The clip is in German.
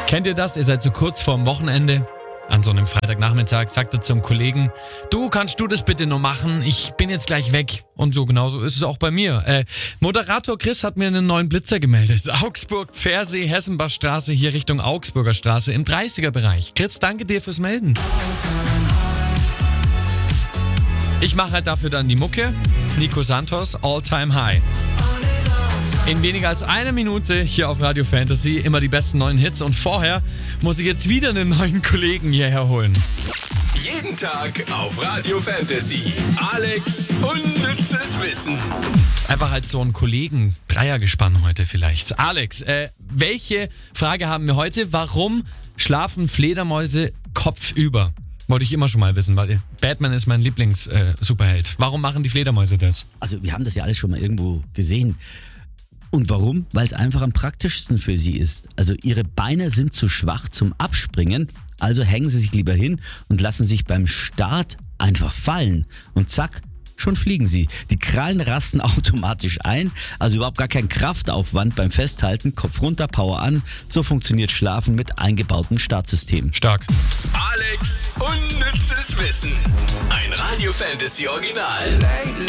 Kennt ihr das? Ihr seid so kurz vorm Wochenende. An so einem Freitagnachmittag sagt er zum Kollegen, du, kannst du das bitte noch machen? Ich bin jetzt gleich weg. Und so genauso ist es auch bei mir. Moderator Chris hat mir einen neuen Blitzer gemeldet. Augsburg, Pfersee, Hessenbachstraße, hier Richtung Augsburger Straße im 30er-Bereich. Chris, danke dir fürs Melden. Ich mache halt dafür dann die Mucke. Nico Santos, All Time High. In weniger als einer Minute hier auf Radio Fantasy immer die besten neuen Hits und vorher muss ich jetzt wieder einen neuen Kollegen hierher holen. Jeden Tag auf Radio Fantasy. Alex unnützes Wissen. Einfach halt so ein Kollegen-Dreiergespann heute vielleicht. Alex, welche Frage haben wir heute? Warum schlafen Fledermäuse kopfüber? Wollte ich immer schon mal wissen, weil Batman ist mein Lieblings-Superheld. Warum machen die Fledermäuse das? Also wir haben das ja alles schon mal irgendwo gesehen. Und warum? Weil es einfach am praktischsten für sie ist. Also ihre Beine sind zu schwach zum Abspringen, also hängen sie sich lieber hin und lassen sich beim Start einfach fallen. Und zack, schon fliegen sie. Die Krallen rasten automatisch ein, also überhaupt gar kein Kraftaufwand beim Festhalten, Kopf runter, Power an. So funktioniert Schlafen mit eingebautem Startsystem. Stark. Alex unnützes Wissen. Ein Radio Fantasy Original.